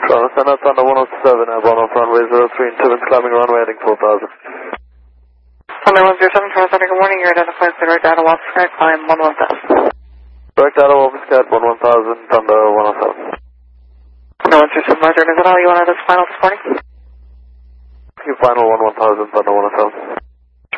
Toronto, send out Thunder 107, airborne off runway 03 and 7, climbing runway heading 4000. Thunder 107, Toronto, Thunder, good morning. You're identified as the direct data Wapis Sky, climb 11000. Direct data Wapis Sky, 11000, Thunder 107. Thunder 107, Roger. Is that all you wanted as final this morning? You final 11000, Thunder 107.